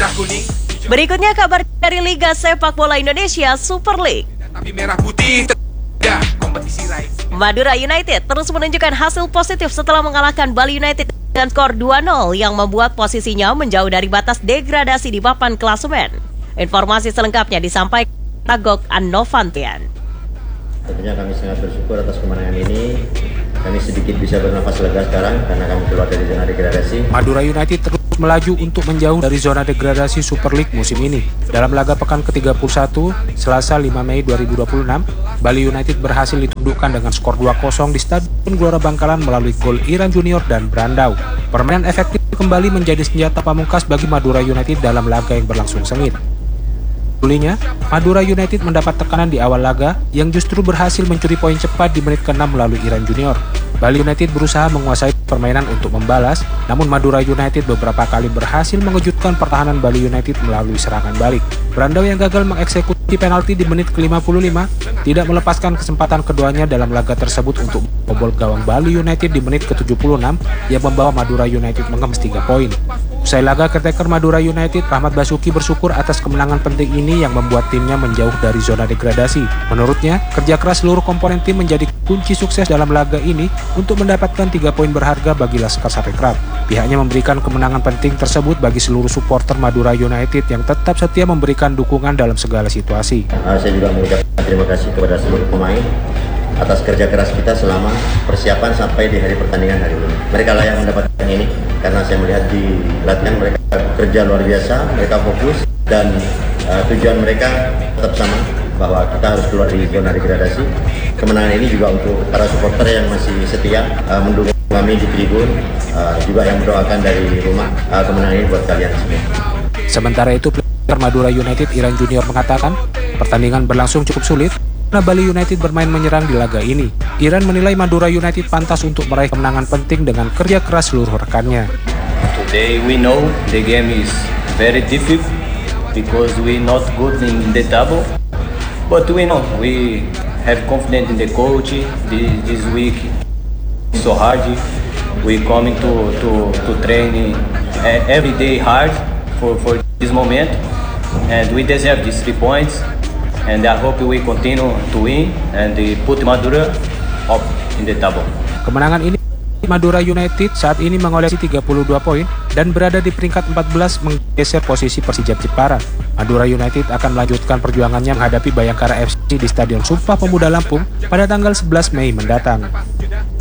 merah kuning. Berikutnya kabar dari Liga Sepak Bola Indonesia Super League. Tapi merah putih tidak kompetisi raih. Madura United terus menunjukkan hasil positif setelah mengalahkan Bali United dengan skor 2-0 yang membuat posisinya menjauh dari batas degradasi di papan klasemen. Informasi selengkapnya disampaikan Tagok Annovantian. Tentunya kami sangat bersyukur atas kemenangan ini. Kami sedikit bisa bernafas lega sekarang karena kami keluar dari zona degradasi. Madura United terus melaju untuk menjauh dari zona degradasi Super League musim ini. Dalam laga pekan ke-31, Selasa 5 Mei 2026, Bali United berhasil ditundukkan dengan skor 2-0 di Stadion Gelora Bangkalan melalui gol Iran Junior dan Brandau. Permainan efektif kembali menjadi senjata pamungkas bagi Madura United dalam laga yang berlangsung sengit. Ulinya, Madura United mendapat tekanan di awal laga yang justru berhasil mencuri poin cepat di menit ke-6 melalui Iran Junior. Bali United berusaha menguasai permainan untuk membalas, namun Madura United beberapa kali berhasil mengejutkan pertahanan Bali United melalui serangan balik. Brandau yang gagal mengeksekusi penalti di menit ke-55 tidak melepaskan kesempatan keduanya dalam laga tersebut untuk membobol gawang Bali United di menit ke-76 yang membawa Madura United mengemas 3 poin. Usai laga, caretaker Madura United, Rahmat Basuki bersyukur atas kemenangan penting ini yang membuat timnya menjauh dari zona degradasi. Menurutnya, kerja keras seluruh komponen tim menjadi kunci sukses dalam laga ini untuk mendapatkan 3 poin berharga bagi Laskar Sapekrab. Pihaknya memberikan kemenangan penting tersebut bagi seluruh supporter Madura United yang tetap setia memberikan dukungan dalam segala situasi. Saya juga mengucapkan terima kasih kepada seluruh pemain atas kerja keras kita selama persiapan sampai di hari pertandingan hari ini. Mereka layak mendapatkan ini karena saya melihat di latihan mereka kerja luar biasa, mereka fokus dan tujuan mereka tetap sama bahwa kita harus keluar dari zona degradasi. Kemenangan ini juga untuk para supporter yang masih setia mendukung kami di tribun, juga yang mendoakan dari rumah kemenangan ini buat kalian semua. Sementara itu, player Madura United Iran Junior mengatakan pertandingan berlangsung cukup sulit karena Bali United bermain menyerang di laga ini. Iran menilai Madura United pantas untuk meraih kemenangan penting dengan kerja keras seluruh rekannya. Today we know the game is very difficult because we not good in the table, but we know we have confidence in the coach. This week so hard. We coming to train every day hard for this moment, and we deserve these 3 points. And I hope we continue to win and put Madura up in the table. Kemenangan ini Madura United saat ini mengoleksi 32 poin dan berada di peringkat 14 menggeser posisi Persija Jepara. Madura United akan melanjutkan perjuangannya menghadapi Bayangkara FC di Stadion Sumpah Pemuda Lampung pada tanggal 11 Mei mendatang.